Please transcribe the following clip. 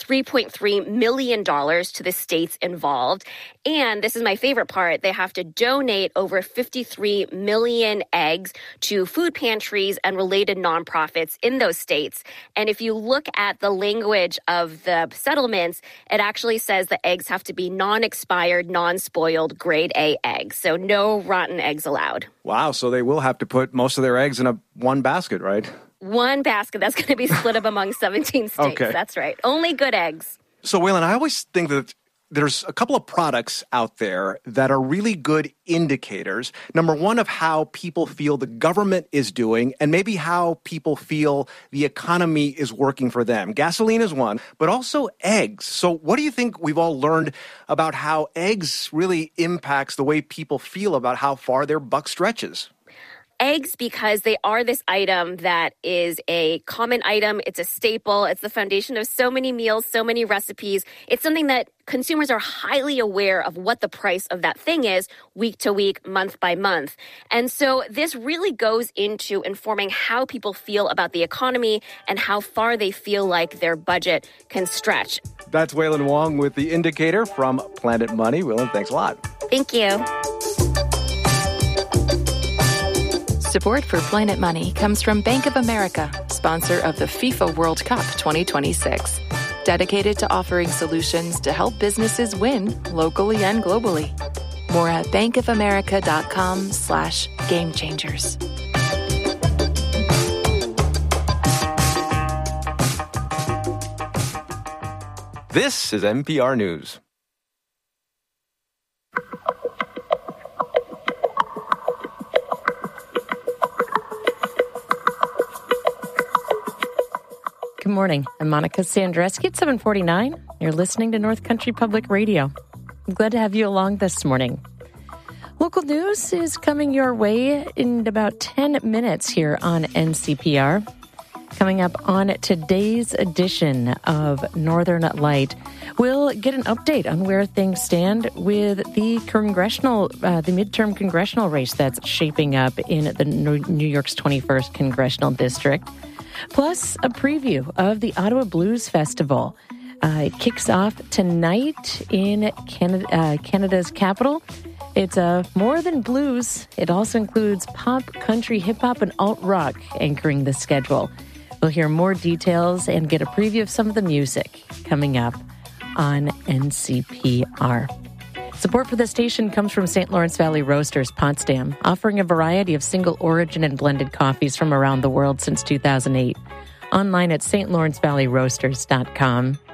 $3.3 million to the states involved. And this is my favorite part. They have to donate over 53 million eggs to food pantries and related nonprofits in those states. And if you look at the language of the settlements, it actually says the eggs have to be non-expired, non-spoiled, grade A eggs. So no rotten eggs allowed. Wow, so they will have to put most of their eggs in one basket, right? One basket that's going to be split up among 17 states. Okay. That's right. Only good eggs. So, Waylon, I always think that there's a couple of products out there that are really good indicators. Number one, of how people feel the government is doing, and maybe how people feel the economy is working for them. Gasoline is one, but also eggs. So what do you think we've all learned about how eggs really impacts the way people feel about how far their buck stretches? Eggs, because they are this item that is a common item. It's a staple. It's the foundation of so many meals, so many recipes. It's something that consumers are highly aware of what the price of that thing is week to week, month by month. And so this really goes into informing how people feel about the economy and how far they feel like their budget can stretch. That's Waylon Wong with The Indicator from Planet Money. Waylon, thanks a lot. Thank you. Support for Planet Money comes from Bank of America, sponsor of the FIFA World Cup 2026. Dedicated to offering solutions to help businesses win locally and globally. More at bankofamerica.com/gamechangers. This is NPR News. Good morning. I'm Monica Sandreski at 749. You're listening to North Country Public Radio. I'm glad to have you along this morning. Local news is coming your way in about 10 minutes here on NCPR. Coming up on today's edition of Northern Light, we'll get an update on where things stand with the midterm congressional race that's shaping up in the New York's 21st Congressional District. Plus, a preview of the Ottawa Blues Festival. It kicks off tonight in Canada's capital. It's more than blues. It also includes pop, country, hip-hop, and alt-rock anchoring the schedule. We'll hear more details and get a preview of some of the music coming up on NCPR. Support for the station comes from St. Lawrence Valley Roasters, Potsdam, offering a variety of single origin and blended coffees from around the world since 2008. Online at stlawrencevalleyroasters.com.